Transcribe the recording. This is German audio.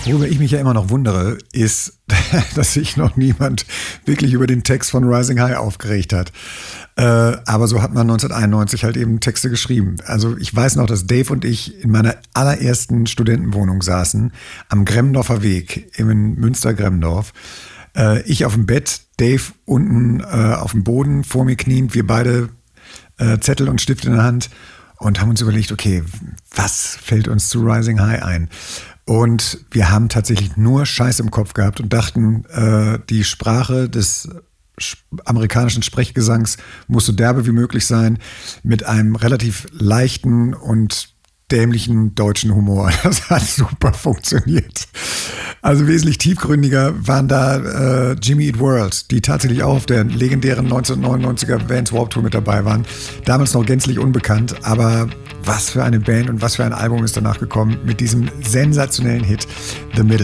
Worüber ich mich ja immer noch wundere, ist, dass sich noch niemand wirklich über den Text von Rising High aufgeregt hat. Aber so hat man 1991 halt eben Texte geschrieben. Also ich weiß noch, dass Dave und ich in meiner allerersten Studentenwohnung saßen, am Gremdorfer Weg, in Münster-Gremdorf. Ich auf dem Bett, Dave unten auf dem Boden, vor mir kniend, wir beide Zettel und Stift in der Hand und haben uns überlegt, okay, was fällt uns zu Rising High ein? Und wir haben tatsächlich nur Scheiß im Kopf gehabt und dachten, die Sprache des amerikanischen Sprechgesangs muss so derbe wie möglich sein, mit einem relativ leichten und dämlichen deutschen Humor. Das hat super funktioniert. Also wesentlich tiefgründiger waren da Jimmy Eat World, die tatsächlich auch auf der legendären 1999er Vans Warped Tour mit dabei waren. Damals noch gänzlich unbekannt, aber was für eine Band und was für ein Album ist danach gekommen mit diesem sensationellen Hit The Middle.